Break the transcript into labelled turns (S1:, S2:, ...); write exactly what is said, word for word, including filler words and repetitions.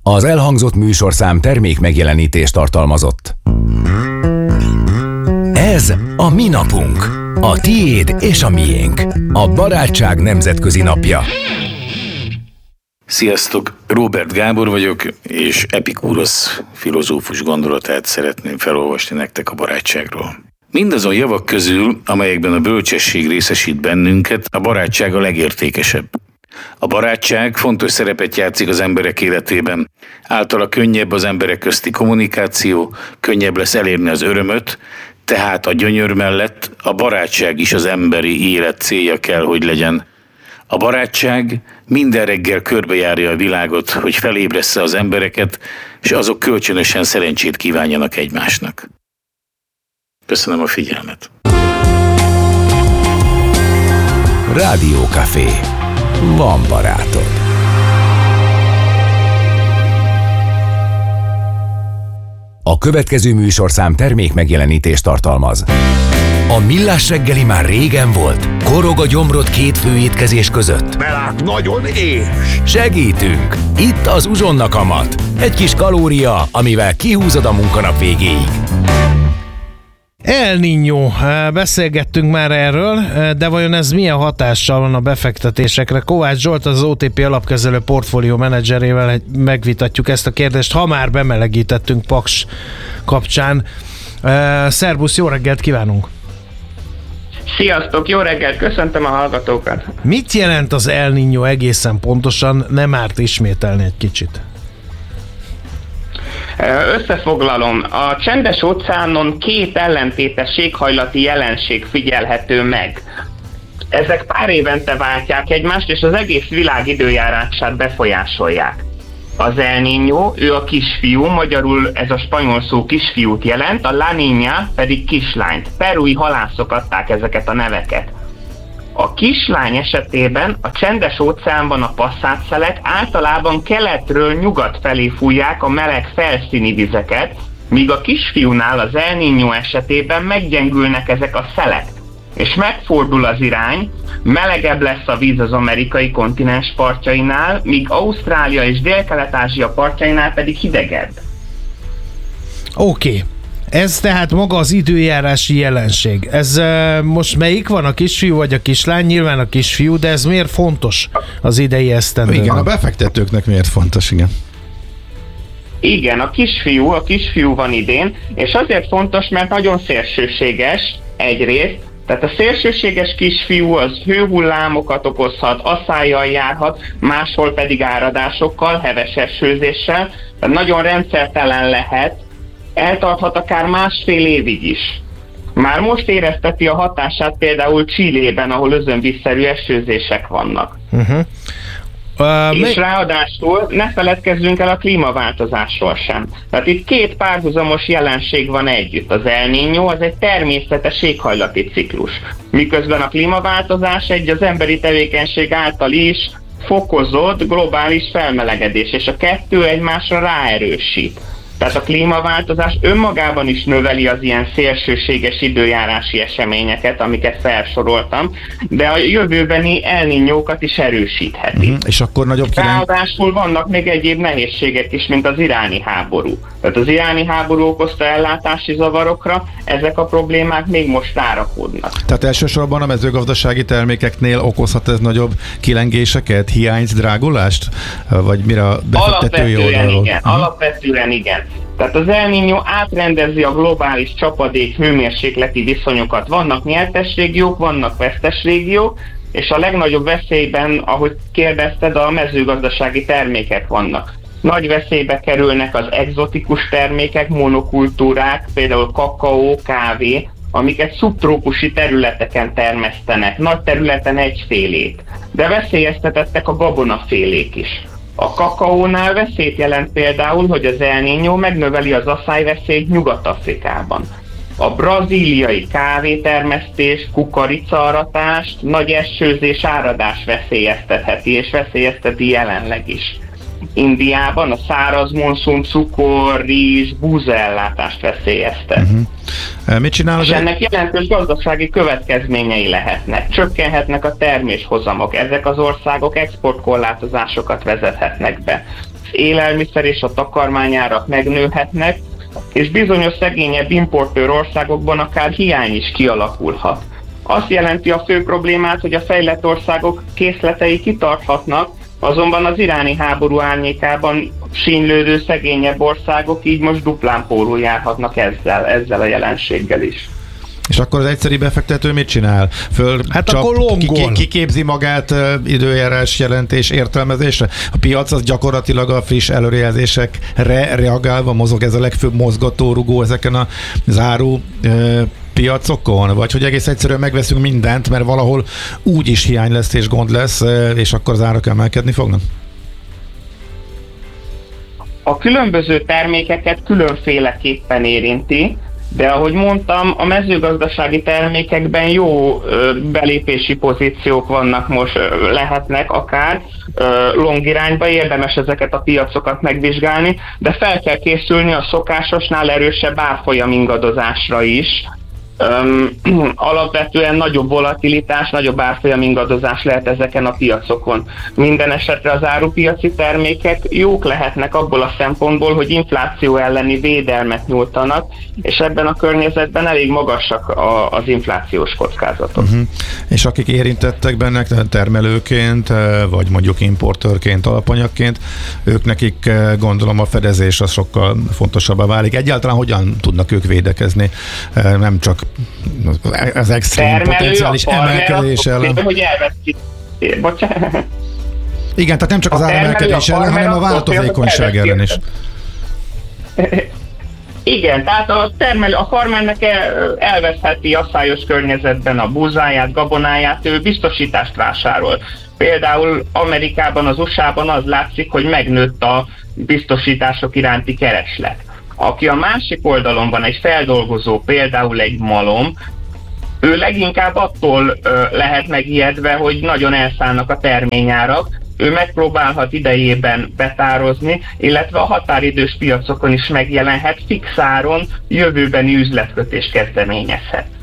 S1: Az elhangzott műsorszám termék megjelenítést tartalmazott. Ez a mi napunk. A tiéd és a miénk. A barátság nemzetközi napja.
S2: Sziasztok! Róbert Gábor vagyok, és Epikúrosz filozófus gondolatát szeretném felolvasni nektek a barátságról. Mindazon javak közül, amelyekben a bölcsesség részesít bennünket, a barátság a legértékesebb. A barátság fontos szerepet játszik az emberek életében. Általa könnyebb az emberek közti kommunikáció, könnyebb lesz elérni az örömöt, tehát a gyönyör mellett a barátság is az emberi élet célja kell, hogy legyen. A barátság minden reggel körbejárja a világot, hogy felébressze az embereket, és azok kölcsönösen szerencsét kívánjanak egymásnak. Köszönöm a figyelmet.
S1: Rádiókafé. Van barátod. A következő műsorszám termék megjelenítést tartalmaz. A Millás reggeli már régen volt. Korog a gyomrod két főétkezés között.
S3: Belát nagyon és.
S1: Segítünk! Itt az Uzsonna kamat. Egy kis kalória, amivel kihúzod a munkanap végéig.
S4: El Niño, beszélgettünk már erről, de vajon ez milyen hatással van a befektetésekre? Kovács Zsolt, az o té pé alapkezelő portfólió menedzserével megvitatjuk ezt a kérdést, ha már bemelegítettünk Paks kapcsán. Szerbusz, jó reggelt kívánunk!
S5: Sziasztok, jó reggelt, köszöntöm a hallgatókat!
S4: Mit jelent az El Niño egészen pontosan? Nem árt ismételni egy kicsit.
S5: Összefoglalom, a csendes óceánon két ellentétes éghajlati jelenség figyelhető meg. Ezek pár évente váltják egymást, és az egész világ időjárását befolyásolják. Az El Niño, ő a kisfiú, magyarul ez a spanyol szó kisfiút jelent, a La Niña pedig kislányt. Perui halászok adták ezeket a neveket. A kislány esetében a csendes óceánban a passzátsszelek általában keletről nyugat felé fújják a meleg felszíni vizeket, míg a kisfiúnál az El Niño esetében meggyengülnek ezek a szelek, és megfordul az irány, melegebb lesz a víz az amerikai kontinens partjainál, míg Ausztrália és Dél-Kelet-Ázsia partjainál pedig hidegebb.
S4: Oké. Okay. Ez tehát maga az időjárási jelenség. Ez uh, most melyik van, a kisfiú vagy a kislány? Nyilván a kisfiú, de ez miért fontos az idei esztendőben?
S6: Igen, a befektetőknek miért fontos, igen.
S5: Igen, a kisfiú, a kisfiú van idén, és azért fontos, mert nagyon szélsőséges egyrészt, tehát a szélsőséges kisfiú az hőhullámokat okozhat, aszályjal járhat, máshol pedig áradásokkal, heves esőzéssel, tehát nagyon rendszertelen lehet, eltarthat akár másfél évig is. Már most érezteti a hatását például Chilében, ahol özönvízszerű esőzések vannak. Uh-huh. Uh, és mi... ráadásul ne feledkezzünk el a klímaváltozásról sem. Tehát itt két párhuzamos jelenség van együtt. Az El Niño az egy természetes éghajlati ciklus, miközben a klímaváltozás egy az emberi tevékenység által is fokozott globális felmelegedés, és a kettő egymásra ráerősít. Tehát a klímaváltozás önmagában is növeli az ilyen szélsőséges időjárási eseményeket, amiket felsoroltam, de a jövőbeni El Niñókat is erősítheti. Uh-huh.
S6: És akkor nagyobb király...
S5: Ráadásul vannak még egyéb nehézségek is, mint az iráni háború. Tehát az iráni háború okozta ellátási zavarokra, ezek a problémák még most rárakódnak.
S6: Tehát elsősorban a mezőgazdasági termékeknél okozhat ez nagyobb kilengéseket, hiányt, drágulást? Vagy mire a befektetői oldalról?
S5: Igen, uh-huh. Alapvetően igen. Tehát az El Niño átrendezi a globális csapadék hőmérsékleti viszonyokat. Vannak nyertes régiók, vannak vesztes régiók, és a legnagyobb veszélyben, ahogy kérdezted, a mezőgazdasági termékek vannak. Nagy veszélybe kerülnek az egzotikus termékek, monokultúrák, például kakaó, kávé, amiket szubtrópusi területeken termesztenek, nagy területen egyfélét, de veszélyeztetettek a gabonafélék is. A kakaónál veszélyt jelent például, hogy az El Niño megnöveli az aszályveszélyt Nyugat-Afrikában. A brazíliai kávétermesztés, kukoricaaratás, nagy esőzés, áradás veszélyeztetheti, és veszélyezteti jelenleg is. Indiában a száraz monszun cukor, rizs, búzaellátást veszélyeztet.
S6: Uh-huh. Mit csinál az
S5: és ennek jelentős gazdasági következményei lehetnek. Csökkenhetnek a terméshozamok, ezek az országok exportkorlátozásokat vezethetnek be. élelmiszer és a takarmányárak megnőhetnek, és bizonyos szegényebb importőr országokban akár hiány is kialakulhat. Azt jelenti a fő problémát, hogy a fejlett országok készletei kitarthatnak, azonban az iráni háború árnyékában sínylődő szegényebb országok így most duplán pórul járhatnak ezzel, ezzel a jelenséggel is.
S6: És akkor az egyszeri befektető mit csinál? Föl
S4: hát
S6: csak
S4: akkor
S6: ki, ki, kiképzi magát uh, időjárás jelentés értelmezésre? A piac az gyakorlatilag a friss előrejelzésekre reagálva mozog, ez a legfőbb mozgatórugó ezeken a záró uh, piacokon? Vagy hogy egész egyszerűen megveszünk mindent, mert valahol úgy is hiány lesz és gond lesz, uh, és akkor az árak emelkedni fognak?
S5: A különböző termékeket különféleképpen érinti, de ahogy mondtam, a mezőgazdasági termékekben jó ö, belépési pozíciók vannak most, ö, lehetnek akár ö, long irányba, érdemes ezeket a piacokat megvizsgálni, de fel kell készülni a szokásosnál erősebb árfolyam ingadozásra is. Öm, alapvetően nagyobb volatilitás, nagyobb árfolyam ingadozás lehet ezeken a piacokon. Minden esetre az árupiaci termékek jók lehetnek abból a szempontból, hogy infláció elleni védelmet nyújtanak, és ebben a környezetben elég magasak a, az inflációs kockázatok. Uh-huh.
S6: És akik érintettek benne termelőként, vagy mondjuk importőrként, alapanyagként, ők nekik gondolom a fedezés az sokkal fontosabbá válik. Egyáltalán hogyan tudnak ők védekezni? Nem csak az extrém potenciális emelkedés ellen.
S5: Hogy elveszik. Bocsánat.
S6: Igen, tehát nem csak az áremelkedés ellen, hanem a változékonyság ellen is.
S5: Igen, tehát a termelő, a farmernek elveszheti asszályos környezetben a búzáját, gabonáját, ő biztosítást vásárol. Például Amerikában, az u es á-ban az látszik, hogy megnőtt a biztosítások iránti kereslet. Aki a másik oldalon van, egy feldolgozó, például egy malom, ő leginkább attól ö, lehet megijedve, hogy nagyon elszállnak a terményárak, ő megpróbálhat idejében betározni, illetve a határidős piacokon is megjelenhet, fix áron jövőbeni üzletkötés kezdeményezhet.